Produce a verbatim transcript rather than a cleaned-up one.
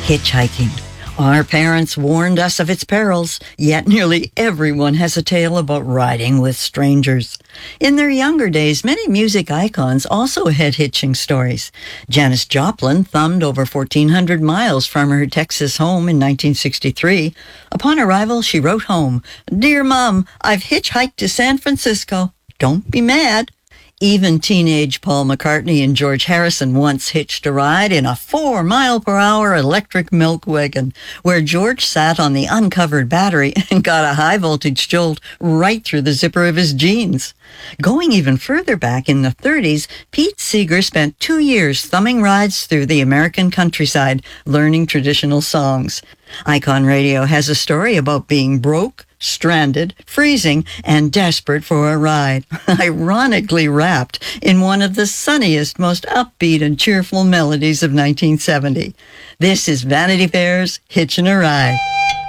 Hitchhiking. Our parents warned us of its perils, yet nearly everyone has a tale about riding with strangers. In their younger days, many music icons also had hitching stories. Janis Joplin thumbed over fourteen hundred miles from her Texas home in nineteen sixty-three. Upon arrival, she wrote home, "Dear Mom, I've hitchhiked to San Francisco. Don't be mad." Even teenage Paul McCartney and George Harrison once hitched a ride in a four-mile-per-hour electric milk wagon, where George sat on the uncovered battery and got a high-voltage jolt right through the zipper of his jeans. Going even further back in the thirties, Pete Seeger spent two years thumbing rides through the American countryside, learning traditional songs. Icon Radio has a story about being broke, stranded, freezing, and desperate for a ride, ironically wrapped in one of the sunniest, most upbeat and cheerful melodies of nineteen seventy. This is Vanity Fair's Hitchin' a Ride.